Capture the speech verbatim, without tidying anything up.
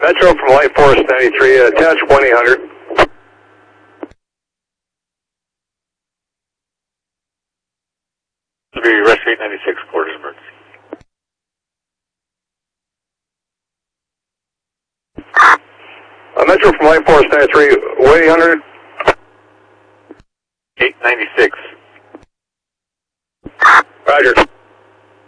Metro from Light Force ninety-three, attach one eight hundred. This will be Rescue eight ninety-six, quarters emergency. Uh, Metro from Light Force ninety-three, one eight hundred.